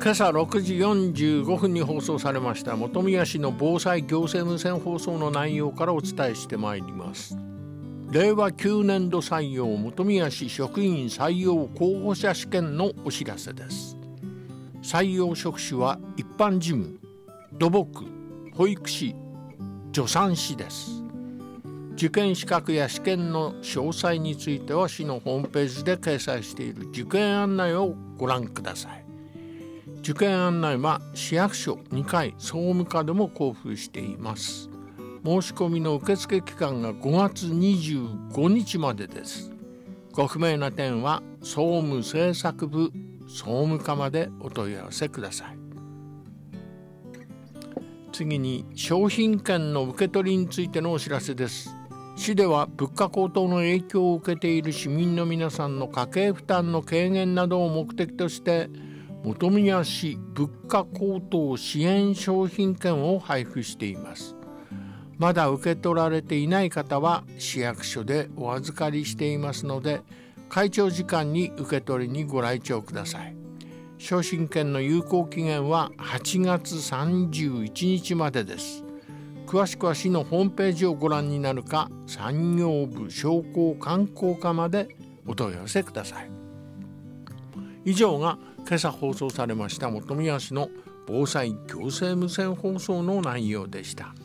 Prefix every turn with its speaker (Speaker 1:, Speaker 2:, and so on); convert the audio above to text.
Speaker 1: 今朝6時45分に放送されました本宮市の防災行政無線放送の内容からお伝えしてまいります。令和9年度採用本宮市職員採用候補者試験のお知らせです。採用職種は一般事務、土木、保育士、助産師です。受験資格や試験の詳細については市のホームページで掲載している受験案内をご覧ください。受験案内は市役所2階総務課でも交付しています。申し込みの受付期間が5月25日までです。ご不明な点は総務政策部総務課までお問い合わせください。次に商品券の受け取りについてのお知らせです。市では物価高騰の影響を受けている市民の皆さんの家計負担の軽減などを目的として本宮市物価高騰支援商品券を配布しています。まだ受け取られていない方は市役所でお預かりしていますので開庁時間に受け取りにご来庁ください。商品券の有効期限は8月31日までです。詳しくは市のホームページをご覧になるか産業部商工観光課までお問い合わせください。以上が今朝放送されました本宮市の防災行政無線放送の内容でした。